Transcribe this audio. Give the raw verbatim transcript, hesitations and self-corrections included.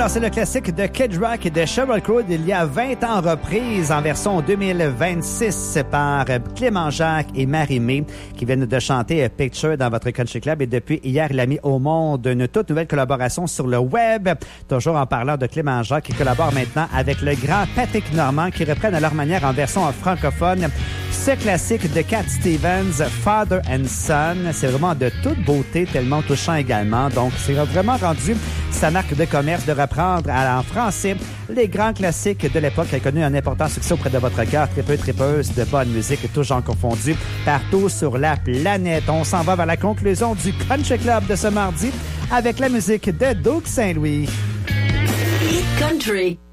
Alors, c'est le classique de Kid Rock et de Sheryl Crow d'il y a vingt ans, reprise en version deux mille vingt-six par Clément Jacques et Marie-Mé qui viennent de chanter Picture dans votre Country Club. Et depuis hier, il a mis au monde une toute nouvelle collaboration sur le web. Toujours en parlant de Clément Jacques qui collabore maintenant avec le grand Patrick Normand qui reprennent à leur manière en version francophone ce classique de Cat Stevens, Father and Son. C'est vraiment de toute beauté, tellement touchant également. Donc, c'est vraiment rendu sa marque de commerce de reprendre en français les grands classiques de l'époque qui a connu un important succès auprès de votre cœur, tripeux, tripeuse de bonne musique, tous genres confondus, partout sur la planète. On s'en va vers la conclusion du Country Club de ce mardi avec la musique de Doug Saint-Louis. Country.